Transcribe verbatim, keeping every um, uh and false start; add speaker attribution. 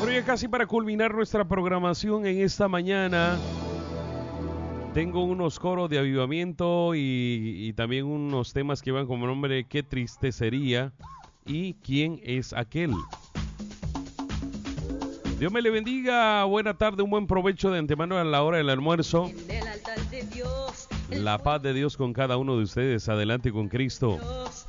Speaker 1: Bueno, ya casi para culminar nuestra programación en esta mañana, tengo unos coros de avivamiento y, y también unos temas que van como nombre Qué triste sería y ¿Quién es aquel? Dios me le bendiga, buena tarde, un buen provecho de antemano a la hora del almuerzo. La paz de Dios con cada uno de ustedes, adelante con Cristo.